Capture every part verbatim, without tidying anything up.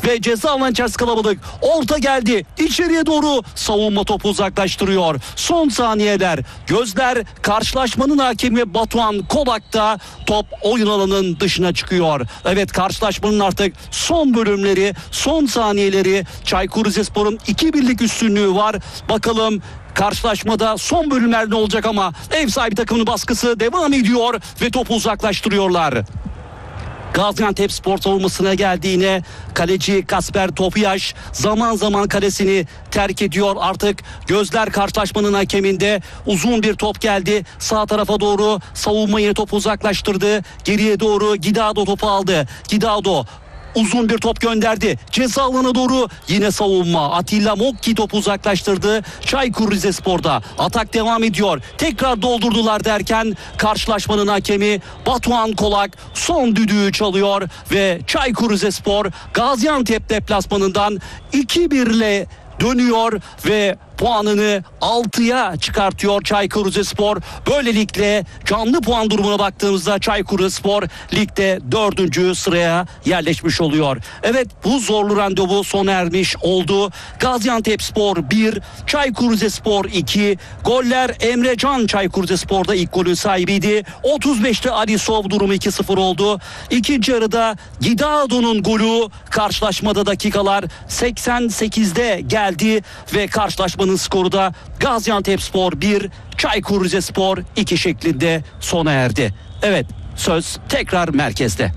ve ceza alan içerisi kalabalık. Orta geldi. İçeriye doğru savunma topu uzaklaştırıyor. Son saniyeler. Gözler karşılaşmanın hakemi Batuhan Kolak'ta. Top oyun alanının dışına çıkıyor. Evet, karşılaşmanın artık son bölümleri, son saniyeleri. Çaykur Rizespor'un iki birlik üstünlüğü var. Bakalım karşılaşmada son bölümler ne olacak, ama ev sahibi takımının baskısı devam ediyor ve topu uzaklaştırıyorlar. Gaziantepspor savunmasına geldiğine kaleci Kasper Topiyaş zaman zaman kalesini terk ediyor. Artık gözler karşılaşmanın hakeminde. Uzun bir top geldi. Sağ tarafa doğru savunma yine topu uzaklaştırdı. Geriye doğru Gidado topu aldı. Gidado uzun bir top gönderdi. Ceza alanına doğru yine savunma. Atilla Mokki topu uzaklaştırdı. Çaykur Rizespor'da atak devam ediyor. Tekrar doldurdular derken karşılaşmanın hakemi Batuhan Kolak son düdüğü çalıyor ve Çaykur Rizespor Gaziantep deplasmanından iki bir ile dönüyor ve puanını altıya çıkartıyor Çaykur Rizespor. Böylelikle canlı puan durumuna baktığımızda Çaykur Rizespor ligde dördüncü sıraya yerleşmiş oluyor. Evet, bu zorlu randevu sona ermiş oldu. Gaziantepspor bir, Çaykur Rizespor iki. Goller Emrecan Çaykur Rizespor'da ilk golün sahibiydi. otuz beşte Alisov, durumu iki sıfır oldu. İkinci yarıda Gidado'nun golü, karşılaşmada dakikalar seksen sekizde geldi ve karşılaşmanın skoru da Gaziantepspor bir, Çaykur Rizespor iki şeklinde sona erdi. Evet, söz tekrar merkezde.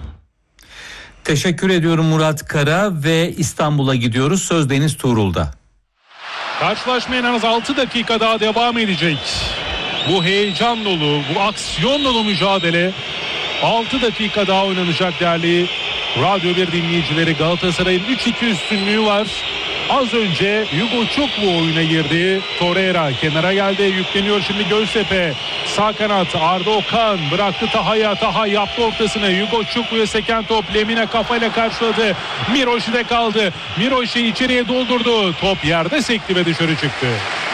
Teşekkür ediyorum Murat Kara ve İstanbul'a gidiyoruz. Söz Deniz Tuğrul'da. Karşılaşma en az altı dakika daha devam edecek. Bu heyecan dolu, bu aksiyon dolu mücadele altı dakika daha oynanacak değerli Radyo bir dinleyicileri. Galatasaray'ın üç iki üstünlüğü var. Az önce Hugo Çukwu oyuna girdi. Torreira kenara geldi. Yükleniyor şimdi Göztepe. Sağ kanat Arda Okan bıraktı Taha'ya. Taha yaptı ortasını. Hugo Çukwu'ya seken top. Lemina kafayla karşıladı. Miroş'de kaldı. Miroş'u içeriye doldurdu. Top yerde sekti ve dışarı çıktı.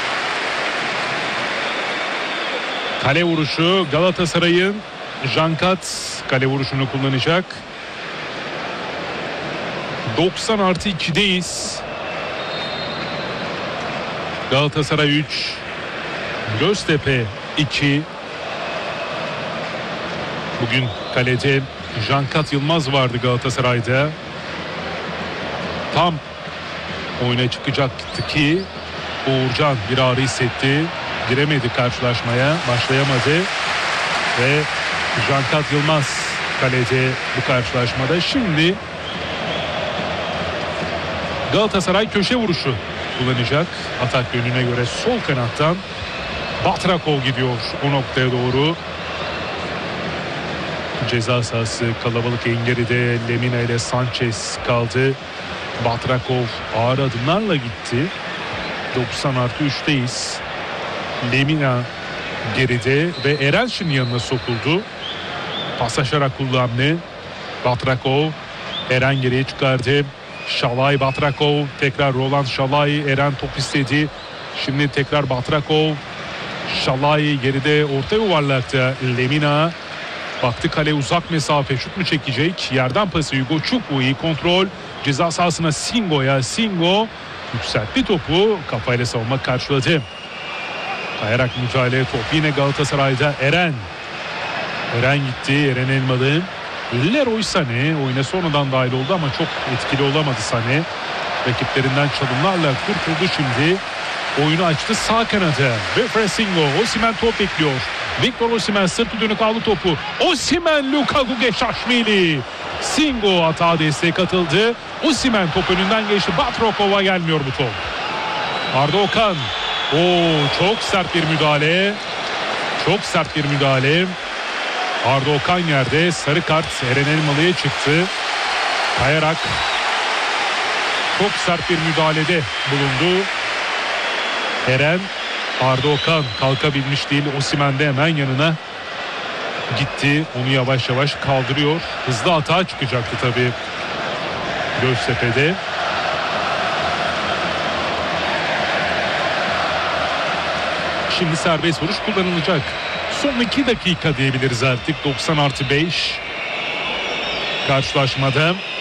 Kale vuruşu Galatasaray'ın. Jankat kale vuruşunu kullanacak. doksan artı ikideyiz. Galatasaray üç, Göztepe iki. Bugün kalede Jankat Yılmaz vardı Galatasaray'da. Tam oyuna çıkacaktı ki Uğurcan bir ağrı hissetti. Giremedi karşılaşmaya, başlayamadı. Ve Jankat Yılmaz kalede bu karşılaşmada. Şimdi Galatasaray köşe vuruşu kullanacak. Atak yönüne göre sol kanattan Batrakov gidiyor o noktaya doğru. Ceza sahası kalabalık, engeride Lemina ile Sanchez kaldı. Batrakov ağır adımlarla gitti. doksan artı üçteyiz. Lemina geride ve Eren şimdi yanına sokuldu. Paslaşarak kullandı. Batrakov, Eren geriye çıkardı. Şalay, Batrakov, tekrar Roland Şalay, Eren top istedi. Şimdi tekrar Batrakov, Şalay geride orta yuvarlakta. Lemina baktı, kale uzak mesafe, şut mu çekecek? Yerden pası Hugo Çukwu, iyi kontrol. Ceza sahasına Singo'ya, Singo yükseltti topu, kafayla savunma karşıladı. Kayarak mücadele, top yine Galatasaray'da. Eren Eren gitti, Eren Elmalı. Leroy Sané oyuna sonradan dahil oldu ama çok etkili olamadı Sané. Rakiplerinden çalımlarla kurtuldu şimdi. Oyunu açtı sağ kanada. Ve Fresingo, Osimhen top bekliyor. Victor Osimhen sırtı dönük aldı topu. Osimhen, Lukaku Geşaşvili. Singo hata desteğe katıldı. Osimhen top önünden geçti. Batrakov'a gelmiyor bu top. Arda Okan. Oo, çok sert bir müdahale. Çok sert bir müdahale. Arda Okan yerde, sarı kart Eren Elmalı'ya çıktı. Kayarak çok sert bir müdahalede bulundu. Eren, Arda Okan kalkabilmiş değil. Osimhen de hemen yanına gitti. Onu yavaş yavaş kaldırıyor. Hızlı hata çıkacaktı tabii Göztepe'de. Şimdi serbest vuruş kullanılacak. Son iki dakika diyebiliriz artık. doksan artı beş karşılaşmada.